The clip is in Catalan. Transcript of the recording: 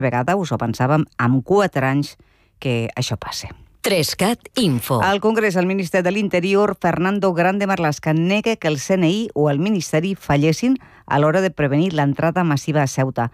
vegada, us ho pensàvem, amb 4 anys que això passe. 3CAT Info. Al Congrés, el ministre de l'Interior, Fernando Grande Marlaska, nega que el CNI o el Ministeri fallessin a l'hora de prevenir l'entrada massiva a Ceuta.